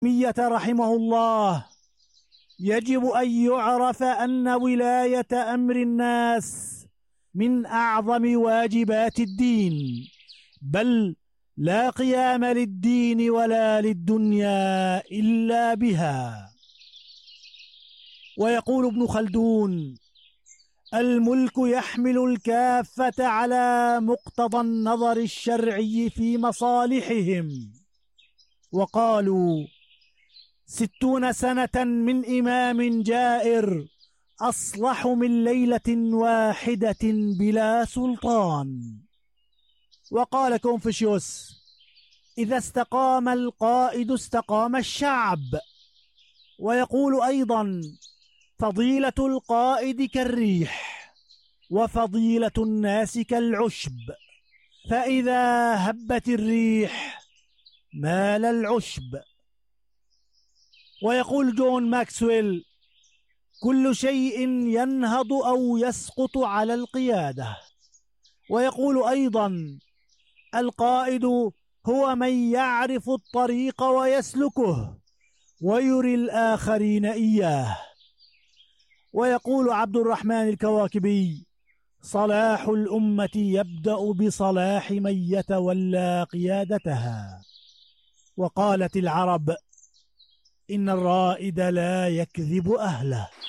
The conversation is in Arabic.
تيمية رحمه الله: يجب أن يعرف أن ولاية أمر الناس من أعظم واجبات الدين، بل لا قيام للدين ولا للدنيا إلا بها. ويقول ابن خلدون: الملك يحمل الكافة على مقتضى النظر الشرعي في مصالحهم. وقالوا: 60 سنة من إمام جائر أصلح من ليلة واحدة بلا سلطان. وقال كونفوشيوس: إذا استقام القائد استقام الشعب. ويقول أيضا: فضيلة القائد كالريح وفضيلة الناس كالعشب، فإذا هبت الريح مال العشب. ويقول جون ماكسويل: كل شيء ينهض أو يسقط على القيادة. ويقول أيضا: القائد هو من يعرف الطريق ويسلكه ويري الآخرين إياه. ويقول عبد الرحمن الكواكبي: صلاح الأمة يبدأ بصلاح من يتولى قيادتها. وقالت العرب: إن الرائد لا يكذب أهله.